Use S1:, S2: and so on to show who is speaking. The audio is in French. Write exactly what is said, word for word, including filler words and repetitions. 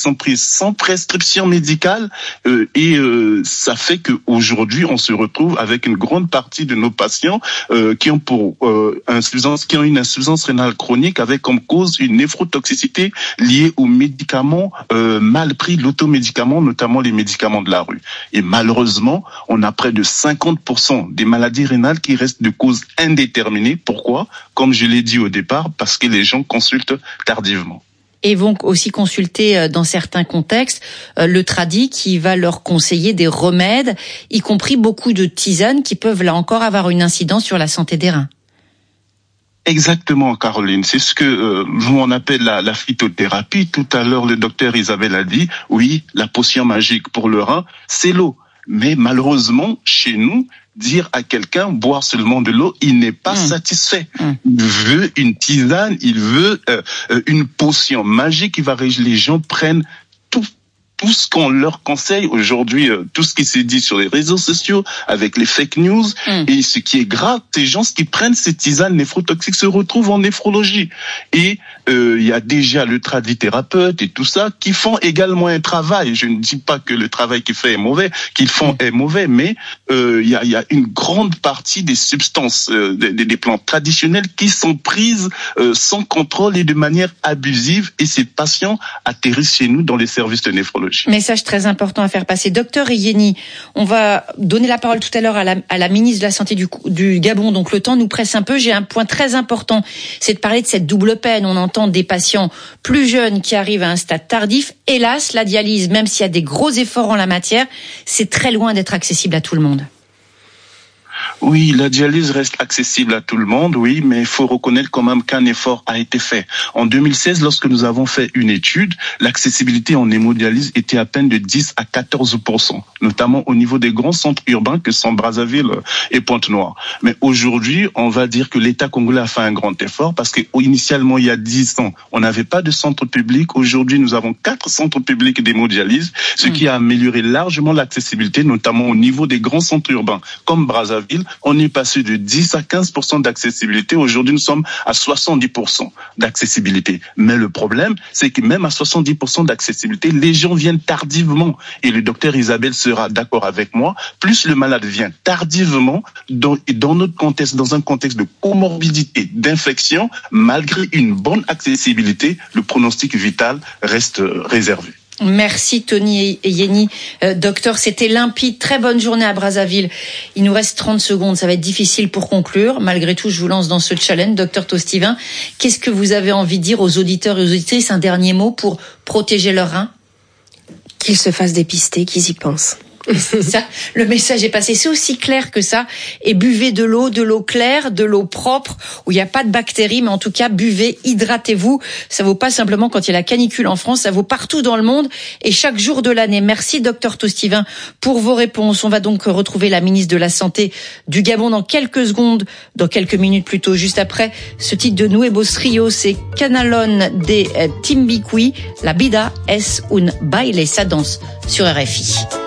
S1: sont prises sans prescription médicale euh, et euh, ça fait qu'aujourd'hui, on se retrouve avec une grande partie de nos patients euh, qui ont pour euh, insuffisance, qui ont une insuffisance rénale chronique avec comme cause une néphrotoxicité liée aux médicaments euh, mal pris, l'automédicament, notamment les médicaments de la rue. Et malheureusement, on a près de cinquante pour cent des maladies rénales qui restent de cause indéterminée. Pourquoi ? Comme je l'ai dit au départ, parce que les gens consultent tardivement.
S2: Et vont aussi consulter dans certains contextes le tradi qui va leur conseiller des remèdes, y compris beaucoup de tisanes qui peuvent là encore avoir une incidence sur la santé des reins.
S1: Exactement, Caroline. C'est ce que euh, nous on appelle la, la phytothérapie. Tout à l'heure, le docteur Isabelle a dit, oui, la potion magique pour le rein, c'est l'eau. Mais malheureusement, chez nous, dire à quelqu'un boire seulement de l'eau, il n'est pas mmh. satisfait. Mmh. Il veut une tisane, il veut euh, une potion magique qui va régler. Les gens prennent tout. Tout ce qu'on leur conseille aujourd'hui, euh, tout ce qui s'est dit sur les réseaux sociaux, avec les fake news, mm. et ce qui est grave, ces gens qui prennent ces tisanes néphrotoxiques se retrouvent en néphrologie. Et euh, il y a déjà le tradithérapeute et tout ça qui font également un travail. Je ne dis pas que le travail qu'ils font est mauvais, qu'ils font mm. est mauvais, mais euh, il y a, il y a une grande partie des substances, euh, des, des plantes traditionnelles qui sont prises euh, sans contrôle et de manière abusive. Et ces patients atterrissent chez nous dans les services de néphrologie.
S2: Message très important à faire passer. Docteur Yeni, on va donner la parole tout à l'heure à la, à la ministre de la Santé du, du Gabon, donc le temps nous presse un peu. J'ai un point très important, c'est de parler de cette double peine. On entend des patients plus jeunes qui arrivent à un stade tardif. Hélas, la dialyse, même s'il y a des gros efforts en la matière, c'est très loin d'être accessible à tout le monde.
S1: Oui, la dialyse reste accessible à tout le monde, oui, mais il faut reconnaître quand même qu'un effort a été fait. En deux mille seize, lorsque nous avons fait une étude, l'accessibilité en hémodialyse était à peine de dix à quatorze pour cent, notamment au niveau des grands centres urbains que sont Brazzaville et Pointe-Noire. Mais aujourd'hui, on va dire que l'État congolais a fait un grand effort parce qu'initialement, il y a dix ans, on n'avait pas de centre public. Aujourd'hui, nous avons quatre centres publics d'hémodialyse, ce mmh. qui a amélioré largement l'accessibilité, notamment au niveau des grands centres urbains comme Brazzaville. On est passé de dix à quinze pour cent d'accessibilité. Aujourd'hui, nous sommes à soixante-dix pour cent d'accessibilité. Mais le problème, c'est que même à soixante-dix pour cent d'accessibilité, les gens viennent tardivement. Et le docteur Isabelle sera d'accord avec moi. Plus le malade vient tardivement, dans, dans notre contexte, dans un contexte de comorbidité, d'infection, malgré une bonne accessibilité, le pronostic vital reste réservé.
S2: Merci Tony et Yeni. Euh, docteur, c'était limpide. Très bonne journée à Brazzaville. Il nous reste trente secondes. Ça va être difficile pour conclure. Malgré tout, je vous lance dans ce challenge. Docteur Tostivin, qu'est-ce que vous avez envie de dire aux auditeurs et aux auditrices? Un dernier mot pour protéger leurs reins?
S3: Qu'ils se fassent dépister, qu'ils y pensent.
S2: C'est ça, le message est passé. C'est aussi clair que ça. Et buvez de l'eau, de l'eau claire, de l'eau propre, où il n'y a pas de bactéries, mais en tout cas, buvez, hydratez-vous. Ça vaut pas simplement quand il y a la canicule en France, ça vaut partout dans le monde et chaque jour de l'année. Merci, docteur Tostivin, pour vos réponses. On va donc retrouver la ministre de la Santé du Gabon dans quelques secondes, dans quelques minutes plutôt, juste après ce titre de Nuevos Rio, c'est Canalon de Timbiqui, la Bida es un baile, ça danse sur R F I.